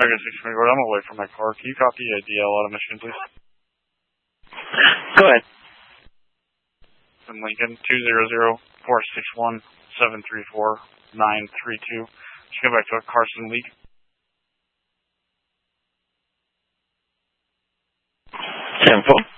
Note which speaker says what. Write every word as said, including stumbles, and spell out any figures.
Speaker 1: Target six twenty, I'm away from my car. Can you copy a D L out of Michigan, please?
Speaker 2: Go ahead.
Speaker 1: In Lincoln, two zero zero, four six one, seven three four, nine three two. Just go back to a Carson Leak.
Speaker 2: ten four.